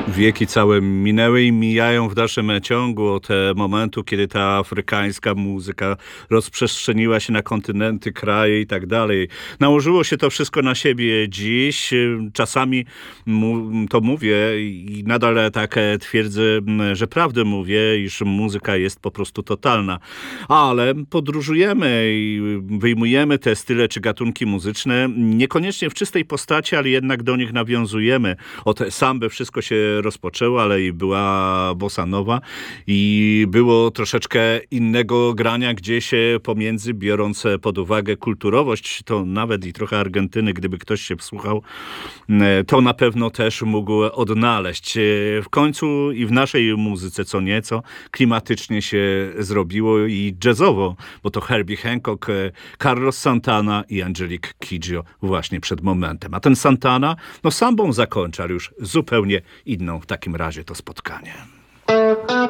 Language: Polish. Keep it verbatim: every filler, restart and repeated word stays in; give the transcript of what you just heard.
Wieki całe minęły i mijają w dalszym ciągu od e, momentu, kiedy ta afrykańska muzyka rozprzestrzeniła się na kontynenty, kraje i tak dalej. Nałożyło się to wszystko na siebie dziś. Czasami mu, to mówię i nadal tak e, twierdzę, że prawdę mówię, iż muzyka jest po prostu totalna. Ale podróżujemy i wyjmujemy te style czy gatunki muzyczne, niekoniecznie w czystej postaci, ale jednak do nich nawiązujemy. Od samby wszystko się rozpoczęło, ale i była bossa nowa i było troszeczkę innego grania gdzieś pomiędzy, biorąc pod uwagę kulturowość, to nawet i trochę Argentyny, gdyby ktoś się wsłuchał, to na pewno też mógł odnaleźć. W końcu i w naszej muzyce co nieco klimatycznie się zrobiło i jazzowo, bo to Herbie Hancock, Carlos Santana i Angelique Kidjo właśnie przed momentem. A ten Santana, no sambą zakończył już zupełnie inną w takim razie to spotkanie.